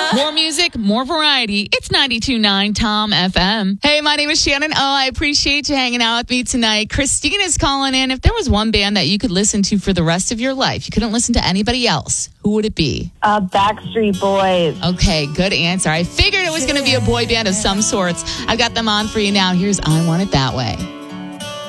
More music, more variety. It's 92.9 Tom FM. Hey, my name is Shannon. Oh, I appreciate you hanging out with me tonight. Christina's calling in. If there was one band that you could listen to for the rest of your life, you couldn't listen to anybody else, who would it be? Backstreet Boys. Okay, good answer. I figured it was going to be a boy band of some sorts. I've got them on for you now. Here's I Want It That Way.